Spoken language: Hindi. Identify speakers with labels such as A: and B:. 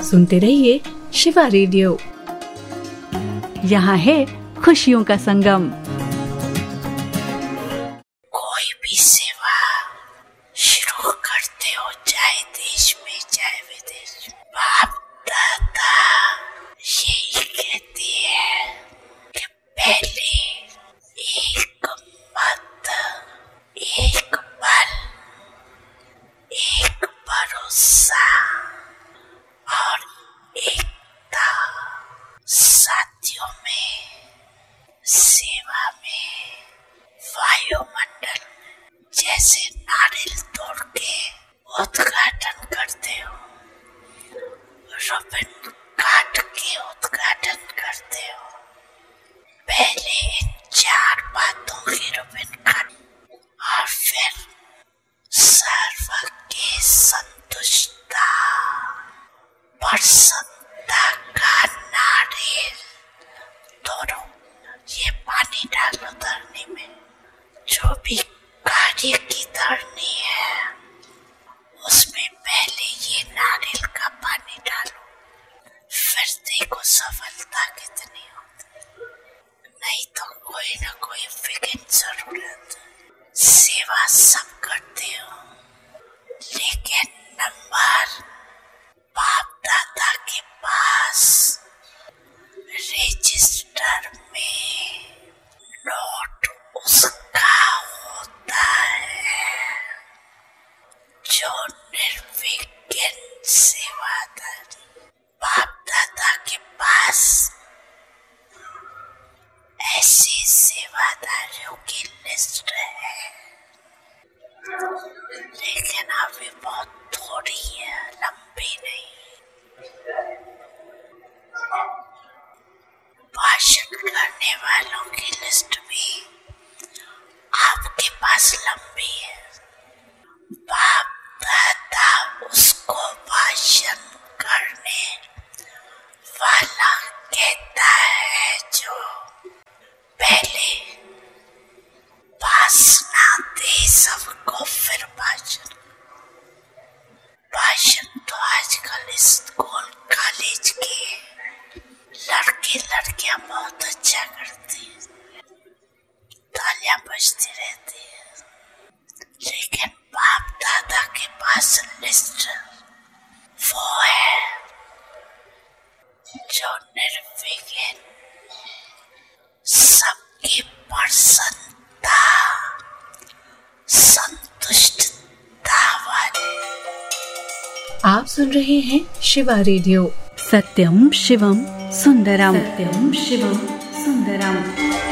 A: सुनते रहिए शिवा रेडियो। यहाँ है खुशियों का संगम।
B: कोई भी सेवा शुरू करते हो, चाहे देश में चाहे विदेश में, बाप दादा यही कहती है कि पहले एक मत, एक बल, एक भरोसा और एकता, साथियों में, सेवा में, वायुमंडल जैसे नारियल तोड़ के उद्घाटन करते हो, रिबन काट के उद्घाटन करते हो। पहले इन 4 बातों की रिबन काट और फिर सर्वज्ञ संतुष्टा, प्रसन्नता का नारियल तोड़ो। ये पानी डालो धरनी में, जो भी कार्य की धरनी है उसमें पहले ये नारियल का पानी डालो, फिर देखो सफलता कितनी होती। नहीं तो कोई ना कोई विघ्न जरूर आता। सेवा सब करते हो, लेकिन नंबर बाप दादा के पास रजिस्टर में नोट उसका होता है जो निर्विघ्न सेवादारी। बाप दादा के पास ऐसे सेवादारियों की लिस्ट है, लेकिन अभी बहुत थोड़ी है, लंबी नहीं। भाषण करने वालों की लिस्ट भी आपके पास लंबी है। बाप दादा उसको भाषण करने वाला कहता है जो पहले भाषण दे सबको, फिर भाषण। भाषण तो आजकल स्कूल कॉलेज के लड़के लड़कियां बहुत अच्छा करती हैं, तालियां बजती रहती है, लेकिन बाप दादा के पास लिस्ट वो है जो निर्विघ्न सबकी प्रसन्नता, संतुष्टता वाले।
A: आप सुन रहे हैं शिवा रेडियो।
C: सत्यम शिवम सुंदरम, सत्यम शिवम सुंदरम।